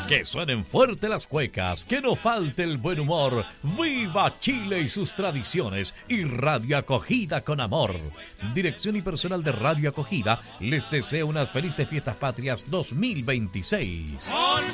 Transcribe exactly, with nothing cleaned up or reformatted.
Que suenen fuerte las cuecas, que no falte el buen humor. ¡Viva Chile y sus tradiciones! Y Radio Acogida con amor. Dirección y personal de Radio Acogida les desea unas felices fiestas patrias dos mil veintiséis.